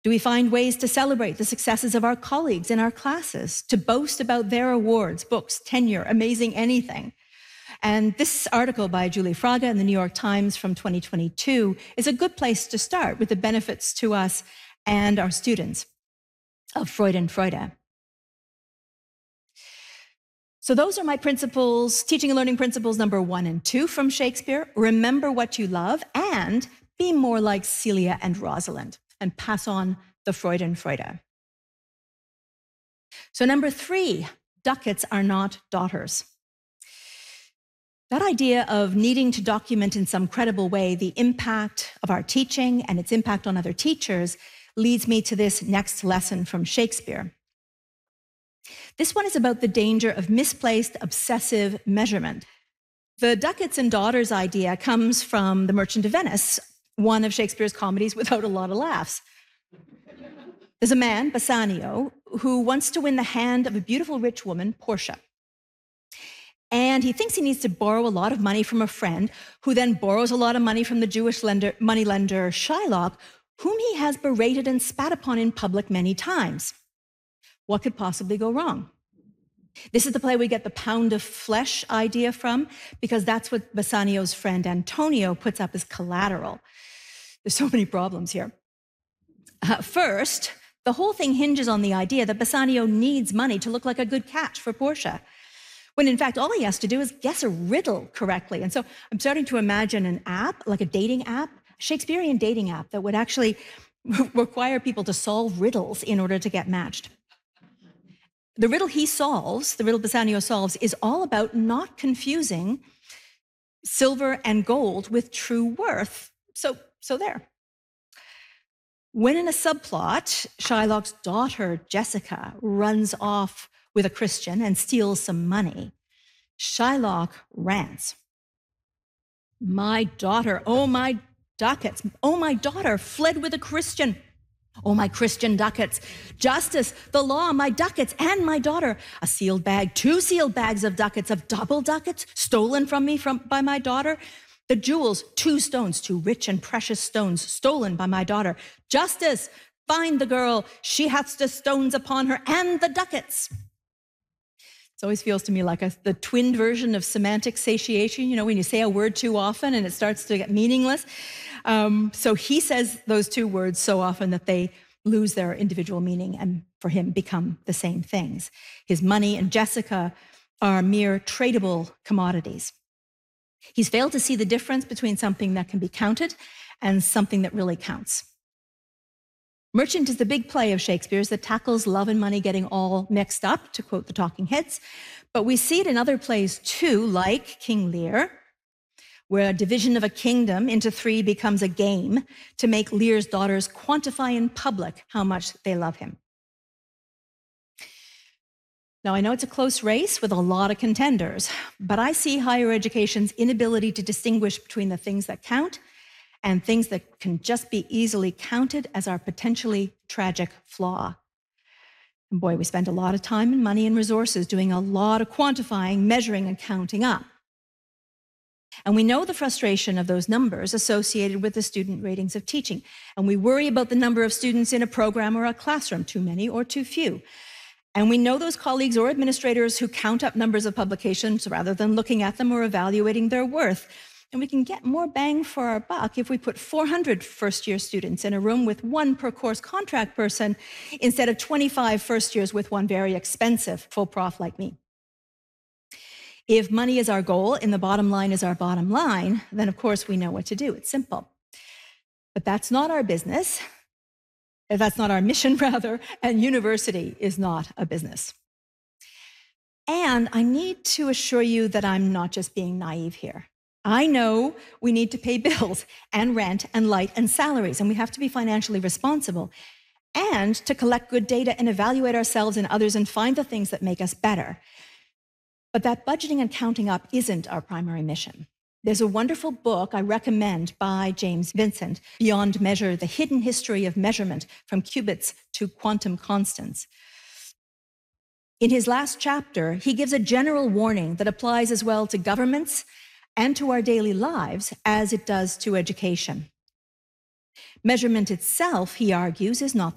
Do we find ways to celebrate the successes of our colleagues in our classes, to boast about their awards, books, tenure, amazing anything? And this article by Julie Fraga in the New York Times from 2022 is a good place to start with the benefits to us and our students of Freud and Freude. So those are my principles, teaching and learning principles number 1 and 2 from Shakespeare. Remember what you love and be more like Celia and Rosalind and pass on the Freud and Freude. So number 3, ducats are not daughters. That idea of needing to document in some credible way the impact of our teaching and its impact on other teachers leads me to this next lesson from Shakespeare. This one is about the danger of misplaced obsessive measurement. The ducats and daughters idea comes from The Merchant of Venice, one of Shakespeare's comedies without a lot of laughs. There's a man, Bassanio, who wants to win the hand of a beautiful rich woman, Portia. And he thinks he needs to borrow a lot of money from a friend, who then borrows a lot of money from the Jewish moneylender Shylock, whom he has berated and spat upon in public many times. What could possibly go wrong? This is the play we get the pound of flesh idea from, because that's what Bassanio's friend Antonio puts up as collateral. There's so many problems here. First, the whole thing hinges on the idea that Bassanio needs money to look like a good catch for Portia, when in fact all he has to do is guess a riddle correctly. And so I'm starting to imagine an app, like a dating app, a Shakespearean dating app that would actually require people to solve riddles in order to get matched. The riddle he solves, the riddle Bassanio solves, is all about not confusing silver and gold with true worth. So there. When in a subplot, Shylock's daughter, Jessica, runs off with a Christian and steals some money, Shylock rants. My daughter, oh my ducats, oh my daughter fled with a Christian. Oh, my Christian ducats, justice, the law, my ducats, and my daughter. A sealed bag, 2 sealed bags of ducats, of double ducats, stolen from me by my daughter. The jewels, 2 stones, 2 rich and precious stones, stolen by my daughter. Justice, find the girl, she hath the stones upon her, and the ducats. It always feels to me like the twinned version of semantic satiation, when you say a word too often and it starts to get meaningless. So he says those 2 words so often that they lose their individual meaning and for him become the same things. His money and Jessica are mere tradable commodities. He's failed to see the difference between something that can be counted and something that really counts. Merchant is the big play of Shakespeare's that tackles love and money getting all mixed up, to quote the Talking Heads. But we see it in other plays too, like King Lear, where a division of a kingdom into 3 becomes a game to make Lear's daughters quantify in public how much they love him. Now, I know it's a close race with a lot of contenders, but I see higher education's inability to distinguish between the things that count and things that can just be easily counted as our potentially tragic flaw. And boy, we spend a lot of time and money and resources doing a lot of quantifying, measuring, and counting up. And we know the frustration of those numbers associated with the student ratings of teaching. And we worry about the number of students in a program or a classroom, too many or too few. And we know those colleagues or administrators who count up numbers of publications rather than looking at them or evaluating their worth. And we can get more bang for our buck if we put 400 first-year students in a room with 1 per-course contract person instead of 25 first years with 1 very expensive full prof like me. If money is our goal and the bottom line is our bottom line, then of course we know what to do. It's simple. But that's not our business. That's not our mission, rather, and university is not a business. And I need to assure you that I'm not just being naive here. I know we need to pay bills and rent and light and salaries, and we have to be financially responsible, and to collect good data and evaluate ourselves and others and find the things that make us better. But that budgeting and counting up isn't our primary mission. There's a wonderful book I recommend by James Vincent, Beyond Measure, The Hidden History of Measurement from Qubits to Quantum Constants. In his last chapter, he gives a general warning that applies as well to governments and to our daily lives as it does to education. Measurement itself, he argues, is not